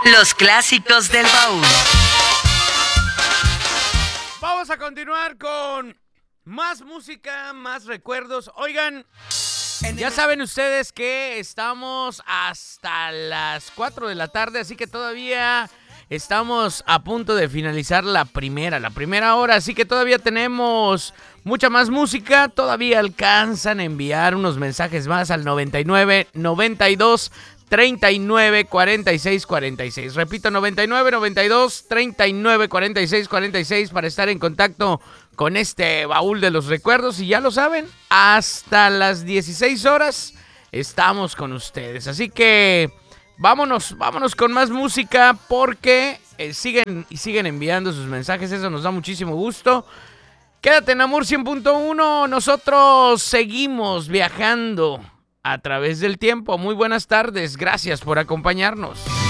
Los clásicos del baúl. Vamos a continuar con más música, más recuerdos. Oigan, ya saben ustedes que estamos hasta las 4 de la tarde, así que todavía estamos a punto de finalizar la primera hora, así que todavía tenemos mucha más música. Todavía alcanzan a enviar unos mensajes más al 99 92 39 46 46. Repito, 99 92 39 46 46 para estar en contacto con este baúl de los recuerdos. Y ya lo saben, hasta las 16 horas estamos con ustedes. Así que vámonos con más música porque siguen enviando sus mensajes. Eso nos da muchísimo gusto. Quédate en Amor 100.1. Nosotros seguimos viajando a través del tiempo. Muy buenas tardes. Gracias por acompañarnos.